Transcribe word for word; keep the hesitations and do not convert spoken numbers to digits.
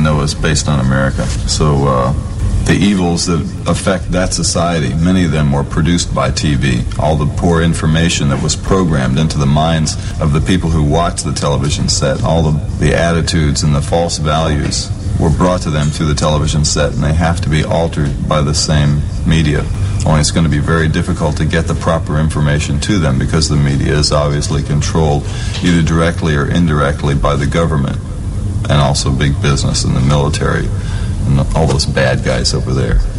even though it's based on America. So uh, the evils that affect that society, many of them were produced by T V. All the poor information that was programmed into the minds of the people who watched the television set, all the, the attitudes and the false values were brought to them through the television set, and they have to be altered by the same media. Only it's going to be very difficult to get the proper information to them because the media is obviously controlled either directly or indirectly by the government and also big business and the military and all those bad guys over there.